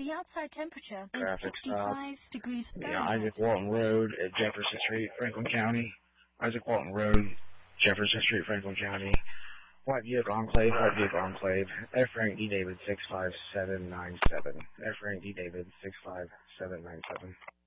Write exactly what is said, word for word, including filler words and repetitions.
The outside temperature is Traffic stop. sixty-five degrees Yeah, Fahrenheit. Isaac Walton Road at Jefferson Street, Franklin County. Isaac Walton Road, Jefferson Street, Franklin County. White vehicle enclave, white vehicle enclave. F. Frank D. David six five seven nine seven. F. Frank D. David six five seven nine seven.